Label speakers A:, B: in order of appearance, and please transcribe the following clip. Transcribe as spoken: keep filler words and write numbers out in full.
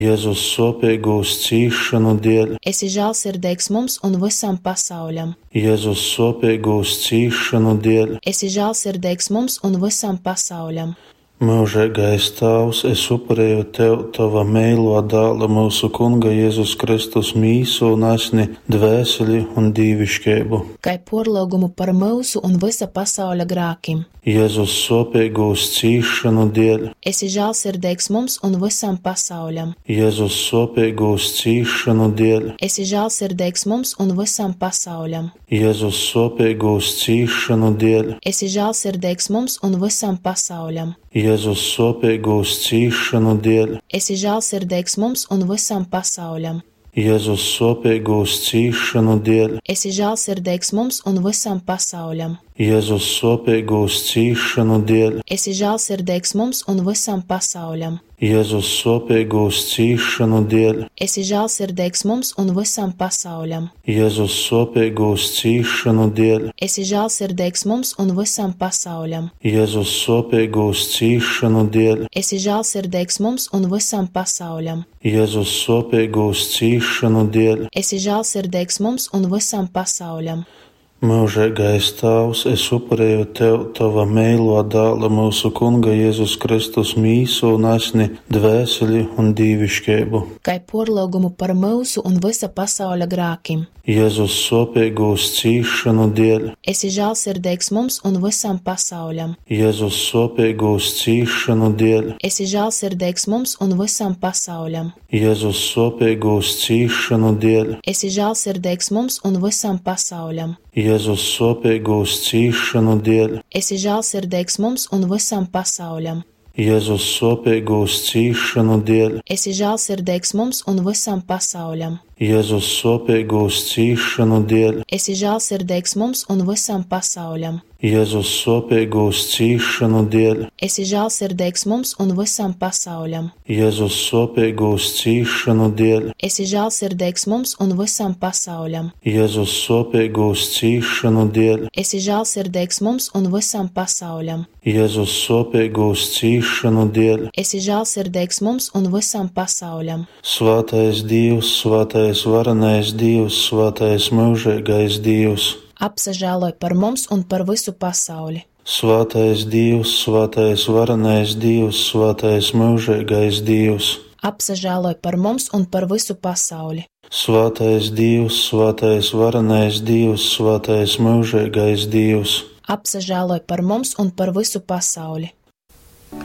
A: Jēzus sopīgūs cīšanu dēļ,
B: Esi žēlsirdīgs mums un visam pasauļam.
A: Jēzus sopīgūs cīšanu dēļ,
B: Esi žēlsirdīgs mums un visam pasauļam.
A: mūžīgais Tēvs, es upurēju Tev, Tava mīļo dēla, mūsu Kunga Jēzus Kristus mīsu un asni, dvēseli un dīvišķību.
B: Kai porlūgumu par mūsu un visa pasauļa grākim.
A: Jēzus sopīgūs cīšanu dēļ,
B: Esi žēlsirdīgs mums un visam pasauļam.
A: Jēzus sopīgūs cīšanu dēļ,
B: Esi žēlsirdīgs mums un visam pasauļam.
A: Jēzus sopīgūs cīšanu dēļ,
B: Esi žēlsirdīgs mums un visam pasauļam.
A: Jēzus sopīgūs cīšanu dēļ,
B: Esi žēlsirdīgs mums un visam pasauļam.
A: Jēzus sopīgūs cīšanu dēļ,
B: Esi žēlsirdīgs mums un visam pasauļam.
A: Jēzus sopīgūs cīšanu dēļ,
B: Esi žēlsirdīgs mums un visam pasauļam.
A: Jēzus sopīgūs cīšanu dēļ,
B: Esi žēlsirdīgs mums un visam pasauļam.
A: Jēzus sopīgūs cīšanu dēļ,
B: Esi žēlsirdīgs mums un visam pasauļam.
A: Jēzus sopīgūs cīšanu dēļ,
B: Esi žēlsirdīgs mums un visam pasauļam.
A: Jēzus sopīgūs cīšanu dēļ,
B: Esi žēlsirdīgs mums un visam pasauļam.
A: mūžīgais Tēvs, es upurēju Tev, Tava mīļo dēla, mūsu Kunga Jēzus Kristus mīsu un asni, dvēseli un dīvišķību.
B: Kai porlūgumu par mūsu un visa pasauļa grākim.
A: Jēzus sopīgūs cīšanu dēļ,
B: Esi žēlsirdīgs mums un visam pasauļam.
A: Jēzus sopīgūs cīšanu dēļ,
B: Esi žēlsirdīgs mums un visam pasauļam.
A: Jēzus sopīgūs cīšanu dēļ,
B: Esi žēlsirdīgs mums un visam pasauļam.
A: Jēzus sopīgūs cīšanu dēļ,
B: Esi žēlsirdīgs mums un visam pasauļam.
A: Jēzus sopīgūs cīšanu dēļ,
B: Esi žēlsirdīgs mums un visam pasauļam.
A: Jēzus sopīgūs cīšanu dēļ,
B: Esi žēlsirdīgs mums un visam pasauļam.
A: Jēzus sopīgūs cīšanu dēļ,
B: Esi žēlsirdīgs mums un visam pasauļam.
A: Jēzus sopīgūs cīšanu dēļ,
B: Esi žēlsirdīgs mums un visam pasauļam.
A: Jēzus sopīgūs cīšanu dēļ,
B: Esi žēlsirdīgs mums un visam pasauļam.
A: Jēzus sopīgūs cīšanu dēļ,
B: Esi žēlsirdīgs mums un visam pasauļam.
A: Svētais Dievs, svētais varenais Dievs, svētais mūžīgais Dievs.
B: Apsažēloj par mums un par visu pasauli.
A: Svētais Dievs, svētais varenais Dievs, svētais mūžīgais Dievs.
B: Apsažēloj par mums un par visu pasauli.
A: Svētais Dievs, svētais varenais Dievs, svētais mūžīgais Dievs.
B: Apsažēloj par mums un par visu pasauli.